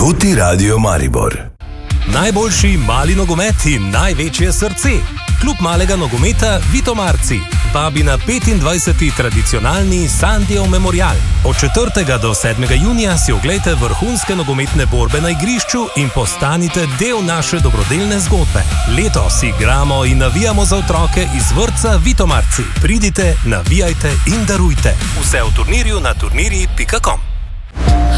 Poti Radio Maribor. Najboljši mali nogomet in največje srce. Klub malega nogometa Vitomarci vabi na 25. tradicionalni Sandijev memorial. Od 4. do 7. junija si oglejte vrhunske nogometne borbe na igrišču in postanite del naše dobrodelne zgodbe. Letos igramo in navijamo za otroke iz vrtca Vitomarci. Pridite, navijajte in darujte. Vse v turnirju na turniri.com.